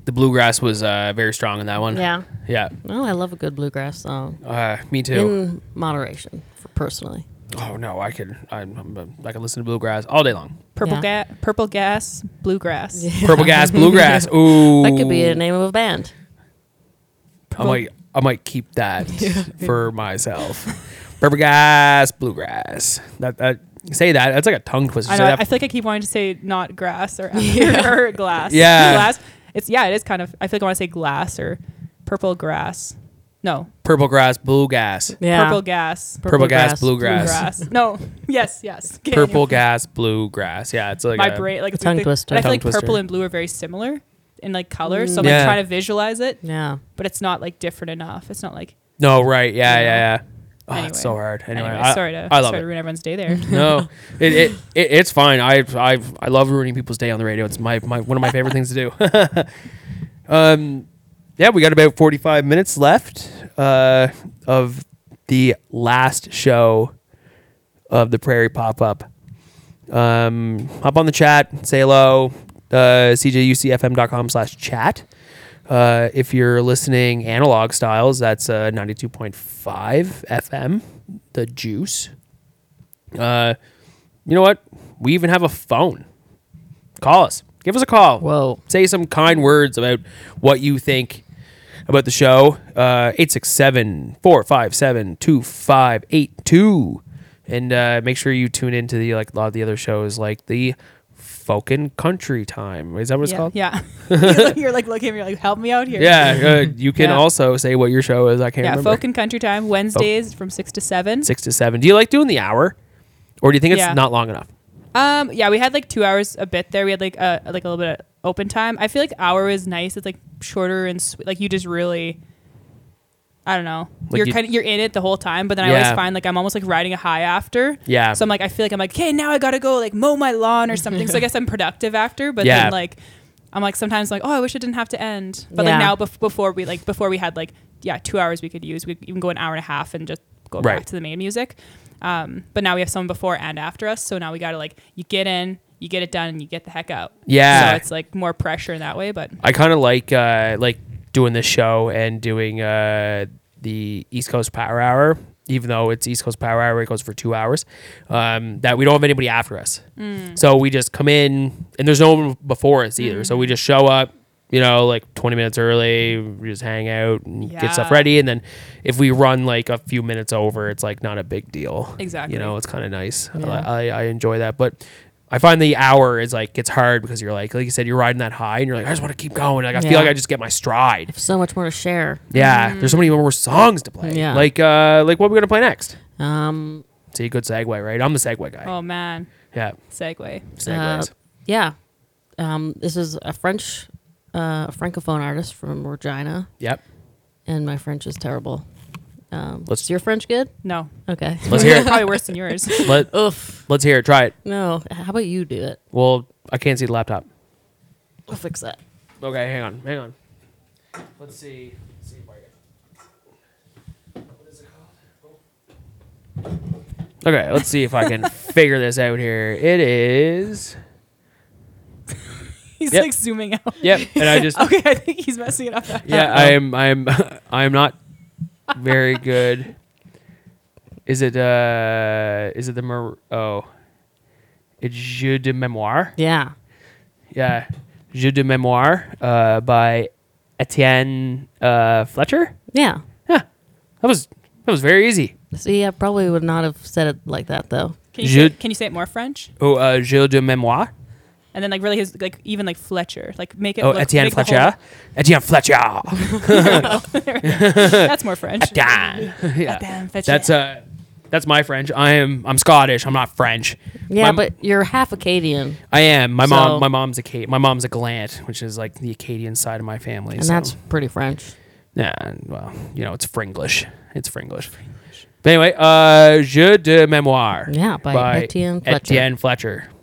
The bluegrass was very strong in that one. Yeah. Yeah. Well, I love a good bluegrass song. Me too. In moderation, personally. Oh no, I could listen to bluegrass all day long. Purple gas, bluegrass. Yeah. Purple gas, bluegrass. Ooh, That could be the name of a band. I might keep that for myself. Purple gas, bluegrass. That say that. That's like a tongue twister. I Say know. that. I feel like I keep wanting to say not grass or, or glass. Yeah. Glass. It is kind of. I feel like I want to say glass or purple grass. No. Purple grass, blue gas. Yeah. Purple gas. Purple gas, blue bluegrass. No. Yes. Okay, Purple anyway. gas, blue grass. Yeah, it's like My brain, like a tongue twister. I feel like Tongue twister. purple and blue are very similar in like color, so I'm Yeah. like trying to visualize it, Yeah. but it's not like different enough. It's not like. No, right. Yeah. Oh, Anyway. it's so hard. Anyway, sorry to I love it. ruin everyone's day there. No, it's fine. I love ruining people's day on the radio. It's my one of my favorite things to do. Yeah, we got about 45 minutes left of the last show of the Prairie Pop-Up. Hop on the chat, say hello, cjucfm.com/chat. If you're listening analog styles, that's 92.5 FM, the Juice. You know what? We even have a phone. Call us. Give us a call. Whoa. Say some kind words about what you think about the show. 867-457-2582. And make sure you tune into the a lot of the other shows like the Folk and Country Time. Is that what it's called? Yeah. You're like looking at me, you're like, help me out here. Yeah. You can Yeah. also say what your show is. I can't remember. Folk and Country Time, Wednesdays from 6 to 7. 6 to 7. Do you like doing the hour? Or do you think it's Yeah. not long enough? Yeah, we had like 2 hours a bit there. We had like a little bit of open time. I feel like hour is nice. It's like shorter and like you just really, I don't know. Like You're in it the whole time, but then I always Yeah. find like I'm almost like riding a high after. Yeah. So I feel like I'm like, okay, now I gotta go like mow my lawn or something. So I guess I'm productive after. But Yeah. then like I'm like sometimes like, oh, I wish it didn't have to end. But Yeah. like now before we had like 2 hours we could use. We could even go an hour and a half and just go Right. back to the main music. But now we have someone before and after us. So now we gotta like you get in, you get it done, and you get the heck out. Yeah. So it's like more pressure in that way. But I kind of like doing this show and doing the East Coast Power Hour, even though it's East Coast Power Hour, it goes for 2 hours. That we don't have anybody after us, so we just come in and there's no one before us either. So we just show up, like 20 minutes early. We just hang out and get stuff Yeah. ready, and then if we run like a few minutes over, it's like not a big deal. Exactly. It's kind of nice. Yeah. I enjoy that, but I find the hour is like it's hard because you're like you said, you're riding that high and you're like, I just want to keep going. Like I feel Yeah. like I just get my stride. So much more to share. Yeah, there's so many more songs to play. Yeah. Like what are we gonna play next? See, See, good segue, right? I'm the segue guy. oh man, Yeah, segue. segues. yeah. This is a French, francophone artist from Regina, Yep. and my French is terrible. Let's- Is your French good? No, Let's Okay. hear it. probably worse than yours. Oof. Let's hear it. Try it. No. How about you do it? Well, I can't see the laptop. We'll fix that. Okay, hang on. Let's see. If I get. What is it called? Okay, let's see if I can figure this out here. It is. He's Yep. like zooming out. Yep, and I just. Okay, I think he's messing it up. Yeah, I am not very good. Is it the it's Jeu de Mémoire. Yeah. Yeah. Jeu de Mémoire by Etienne Fletcher. Yeah. Yeah. That was very easy. See, I probably would not have said it like that though. Can you, can you say it more French? Oh, Jeu de Mémoire. And then like really his like even like Fletcher, like make it. Oh, look, Etienne make the Fletcher. Etienne Fletcher. whole- That's more French. Etienne. Yeah. Etienne Fletcher. That's my French. I'm Scottish. I'm not French. Yeah, but you're half Acadian, I am. My So- mom's a Gallant, which is like the Acadian side of my family. and so. that's pretty French. Yeah, well, it's Fringlish. It's Fringlish. But anyway, Jeu de Mémoire. Yeah, by Etienne Fletcher. Etienne Fletcher.